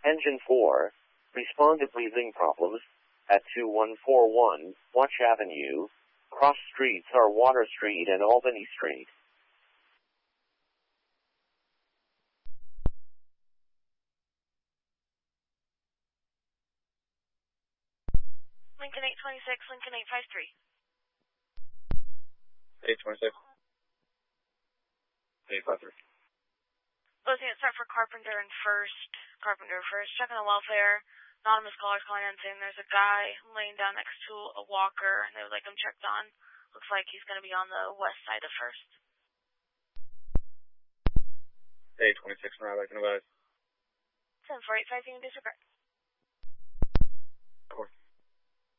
Engine 4, respond to breathing problems at 2141 Watch Avenue. Cross streets are Water Street and Albany Street. Lincoln 826, Lincoln 853. 826. 853. Losing it, start for Carpenter and First. Carpenter First. Checking the welfare. Anonymous callers calling in saying there's a guy laying down next to a walker and they would like him checked on. Looks like he's going to be on the west side of First. 826, now I can advise. 7485, you can disregard. Of course.